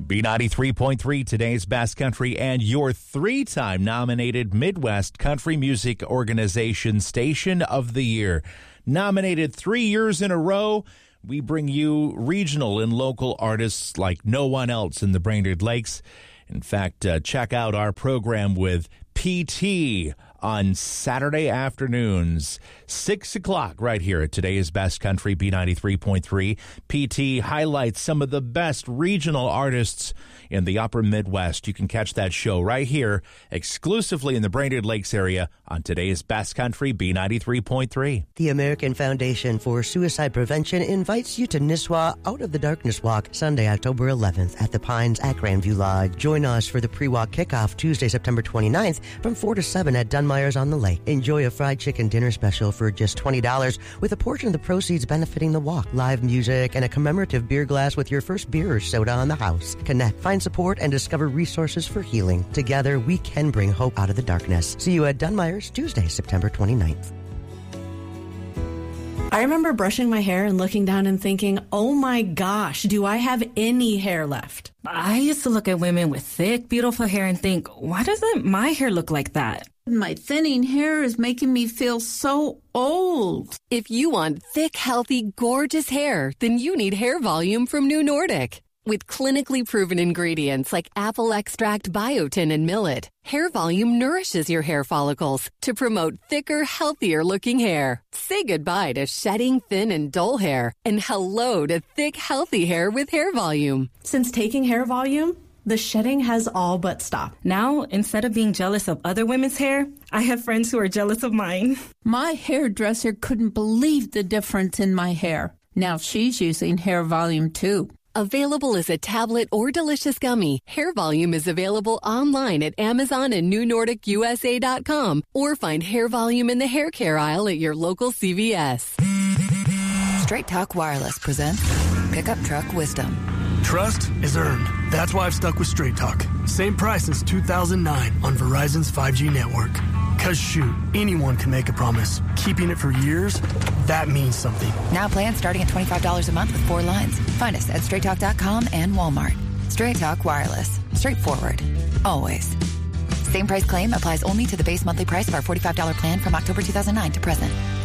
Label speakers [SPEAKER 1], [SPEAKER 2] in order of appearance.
[SPEAKER 1] B93.3, today's best country, and your 3-time nominated Midwest Country Music Organization Station of the Year. Nominated 3 years in a row, we bring you regional and local artists like no one else in the Brainerd Lakes. In fact, check out our program with PT on Saturday afternoons, 6 o'clock, right here at today's best country, B93.3. PT highlights some of the best regional artists in the upper Midwest. You can catch that show right here, exclusively in the Brainerd Lakes area on today's best country, B93.3.
[SPEAKER 2] The American Foundation for Suicide Prevention invites you to Nisswa Out of the Darkness Walk, Sunday, October 11th at the Pines at Grandview Lodge. Join us for the pre-walk kickoff Tuesday, September 29th from 4 to 7 at Dunmire's on the Lake. Enjoy a fried chicken dinner special for just $20 with a portion of the proceeds benefiting the walk. Live music and a commemorative beer glass with your first beer or soda on the house. Connect, find support, and discover resources for healing. Together, we can bring hope out of the darkness. See you at Dunmire's Tuesday, September 29th.
[SPEAKER 3] I remember brushing my hair and looking down and thinking, oh my gosh, do I have any hair left?
[SPEAKER 4] I used to look at women with thick, beautiful hair and think, why doesn't my hair look like that?
[SPEAKER 5] My thinning hair is making me feel so old.
[SPEAKER 6] If you want thick, healthy, gorgeous hair, then you need Hair Volume from New Nordic. With clinically proven ingredients like apple extract, biotin, and millet, Hair Volume nourishes your hair follicles to promote thicker, healthier-looking hair. Say goodbye to shedding, thin, and dull hair, and hello to thick, healthy hair with Hair Volume.
[SPEAKER 3] Since taking Hair Volume, the shedding has all but stopped.
[SPEAKER 4] Now, instead of being jealous of other women's hair, I have friends who are jealous of mine.
[SPEAKER 5] My hairdresser couldn't believe the difference in my hair. Now she's using Hair Volume too.
[SPEAKER 6] Available as a tablet or delicious gummy, Hair Volume is available online at Amazon and NewNordicUSA.com, or find Hair Volume in the hair care aisle at your local CVS.
[SPEAKER 7] Straight Talk Wireless presents Pickup Truck Wisdom.
[SPEAKER 8] Trust is earned. That's why I've stuck with Straight Talk. Same price since 2009 on Verizon's 5G network. Cause shoot, anyone can make a promise. Keeping it for years, that means something.
[SPEAKER 7] Now plans starting at $25 a month with 4 lines. Find us at straighttalk.com and Walmart. Straight Talk Wireless. Straightforward. Always. Same price claim applies only to the base monthly price of our $45 plan from October 2009 to present.